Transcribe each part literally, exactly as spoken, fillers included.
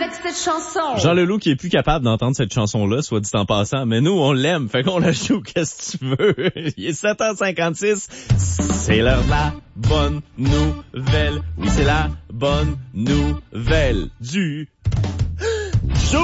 avec cette chanson. Jean Leloup qui est plus capable d'entendre cette chanson-là, soit dit en passant, mais nous, on l'aime, fait qu'on la joue, qu'est-ce que tu veux. Il est sept heures cinquante-six, c'est l'heure de la bonne nouvelle. Oui, c'est la bonne nouvelle du jour.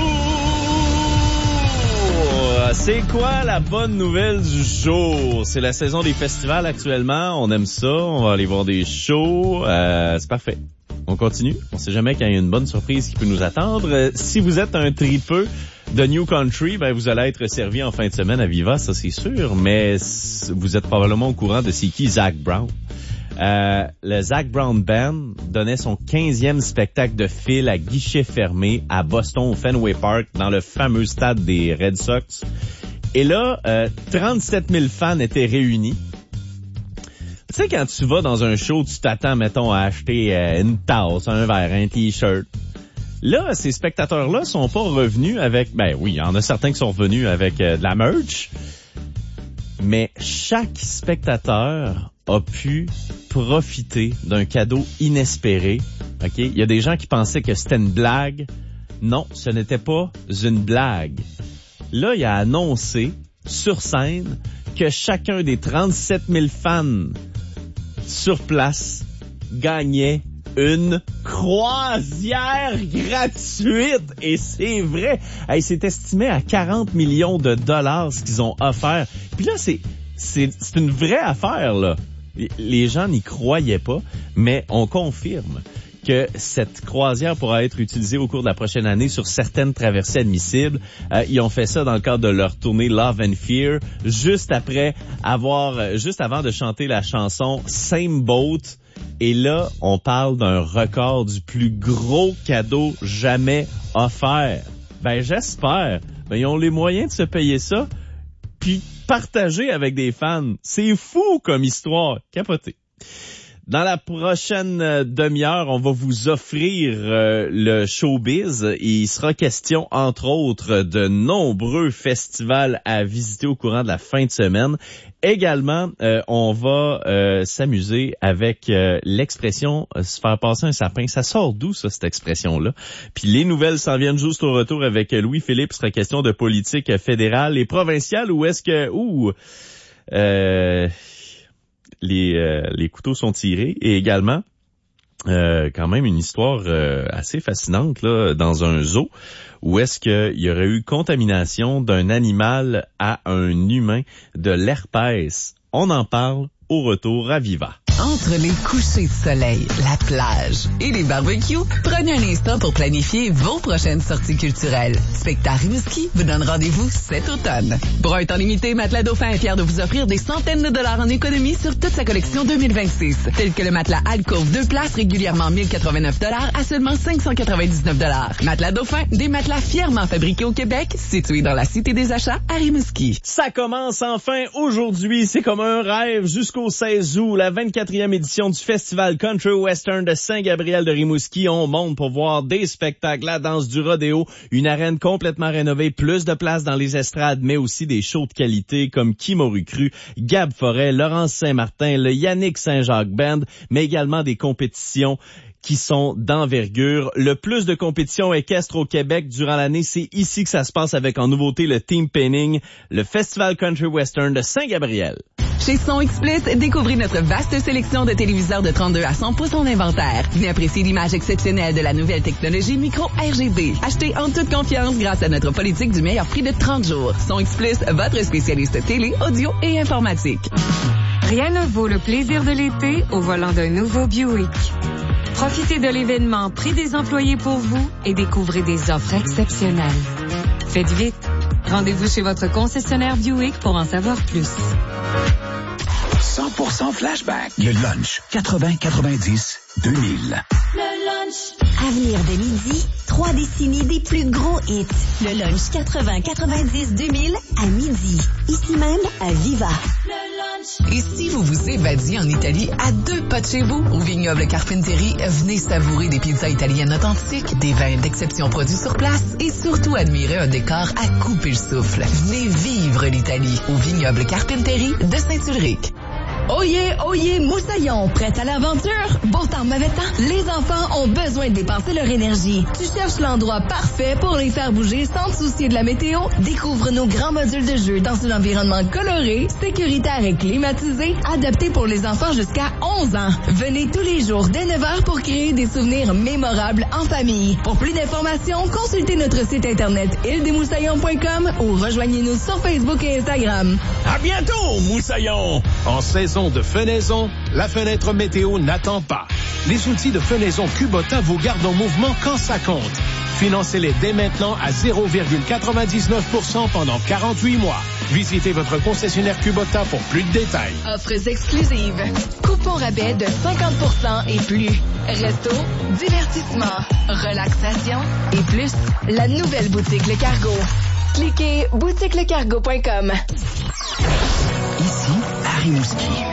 C'est quoi la bonne nouvelle du jour? C'est la saison des festivals actuellement, on aime ça, on va aller voir des shows, euh, c'est parfait. On continue. On sait jamais qu'il y a une bonne surprise qui peut nous attendre. Euh, si vous êtes un tripeux de New Country, ben vous allez être servi en fin de semaine à Viva, ça c'est sûr. Mais vous êtes probablement au courant de c'est qui Zac Brown. Euh, le Zac Brown Band donnait son quinzième spectacle de fil à guichet fermé à Boston, au Fenway Park, dans le fameux stade des Red Sox. Et là, euh, trente-sept mille fans étaient réunis. Tu sais, quand tu vas dans un show, tu t'attends, mettons, à acheter euh, une tasse, un verre, un t-shirt. Là, ces spectateurs-là sont pas revenus avec... Ben oui, il y en a certains qui sont revenus avec euh, de la merch. Mais chaque spectateur a pu profiter d'un cadeau inespéré. OK? Il y a des gens qui pensaient que c'était une blague. Non, ce n'était pas une blague. Là, il a annoncé sur scène que chacun des trente-sept mille fans sur place gagnait une croisière gratuite. Et c'est vrai. Hey, c'est estimé à quarante millions de dollars ce qu'ils ont offert. Puis là, c'est, c'est, c'est une vraie affaire, là. Les gens n'y croyaient pas, mais on confirme que cette croisière pourra être utilisée au cours de la prochaine année sur certaines traversées admissibles. Euh, ils ont fait ça dans le cadre de leur tournée Love and Fear, juste après avoir, juste avant de chanter la chanson Same Boat. Et là, on parle d'un record du plus gros cadeau jamais offert. Ben, j'espère. Ben, ils ont les moyens de se payer ça, puis partager avec des fans. C'est fou comme histoire. Capoté. Dans la prochaine euh, demi-heure, on va vous offrir euh, le showbiz. Il sera question, entre autres, de nombreux festivals à visiter au courant de la fin de semaine. Également, euh, on va euh, s'amuser avec euh, l'expression euh, se faire passer un sapin. Ça sort d'où, ça, cette expression-là? Puis les nouvelles s'en viennent juste au retour avec Louis-Philippe. Ce sera question de politique fédérale et provinciale. Ou est-ce que... Ouh, euh, les, euh, les couteaux sont tirés. Et également... Euh, quand même une histoire euh, assez fascinante là dans un zoo où est-ce qu'il y aurait eu contamination d'un animal à un humain de l'herpès. On en parle au retour à Viva. Entre les couchers de soleil, la plage et les barbecues, prenez un instant pour planifier vos prochaines sorties culturelles. Spectacle Rimouski vous donne rendez-vous cet automne. Pour un temps limité, Matelas Dauphin est fier de vous offrir des centaines de dollars en économie sur toute sa collection deux mille vingt-six, tel que le matelas Alcove deux places régulièrement mille quatre-vingt-neuf dollars à seulement cinq cent quatre-vingt-dix-neuf dollars. Matelas Dauphin, des matelas fièrement fabriqués au Québec, situés dans la Cité des Achats à Rimouski. Ça commence enfin aujourd'hui, c'est comme un rêve jusqu'au seize août, la vingt-quatrième édition du Festival Country Western de Saint-Gabriel de Rimouski. On monte pour voir des spectacles, la danse du rodéo, une arène complètement rénovée, plus de place dans les estrades, mais aussi des shows de qualité comme Qui m'aurait cru, Gab Forêt, Laurence Saint-Martin, le Yannick Saint-Jacques Band, mais également des compétitions qui sont d'envergure. Le plus de compétitions équestres au Québec durant l'année, c'est ici que ça se passe avec en nouveauté le Team Penning, le Festival Country Western de Saint-Gabriel. Chez Son Explicit, découvrez notre vaste sélection de téléviseurs de trente-deux à cent pouces en inventaire. Venez apprécier l'image exceptionnelle de la nouvelle technologie micro R G B. Achetez en toute confiance grâce à notre politique du meilleur prix de trente jours. Son Explicit, votre spécialiste télé, audio et informatique. Rien ne vaut le plaisir de l'été au volant d'un nouveau Buick. Profitez de l'événement Prix des employés pour vous et découvrez des offres exceptionnelles. Faites vite. Rendez-vous chez votre concessionnaire Buick pour en savoir plus. cent pour cent flashback. Le lunch quatre-vingts quatre-vingt-dix deux mille. Le lunch. Avenir de midi, trois décennies des plus gros hits. Le lunch quatre-vingts quatre-vingt-dix deux mille à midi. Ici même à Viva. Le lunch. Et si vous vous évadiez en Italie à deux pas de chez vous, au vignoble Carpentieri, venez savourer des pizzas italiennes authentiques, des vins d'exception produits sur place et surtout admirer un décor à couper le souffle. Venez vivre l'Italie au vignoble Carpentieri de Saint-Ulrich. Oyez, oyez, Moussaillon, prête à l'aventure? Beau temps, mauvais temps, les enfants ont besoin de dépenser leur énergie. Tu cherches l'endroit parfait pour les faire bouger sans te soucier de la météo? Découvre nos grands modules de jeu dans un environnement coloré, sécuritaire et climatisé, adapté pour les enfants jusqu'à onze ans. Venez tous les jours dès neuf heures pour créer des souvenirs mémorables en famille. Pour plus d'informations, consultez notre site internet île des moussaillons point com ou rejoignez-nous sur Facebook et Instagram. À bientôt, Moussaillon! En saison de fenaison, la fenêtre météo n'attend pas. Les outils de fenaison Kubota vous gardent en mouvement quand ça compte. Financez-les dès maintenant à zéro virgule quatre-vingt-dix-neuf pour cent pendant quarante-huit mois. Visitez votre concessionnaire Kubota pour plus de détails. Offres exclusives. Coupons rabais de cinquante pour cent et plus. Resto, divertissement, relaxation et plus. La nouvelle boutique Le Cargo. Cliquez boutique le cargo point com. Ici, à Rimouski.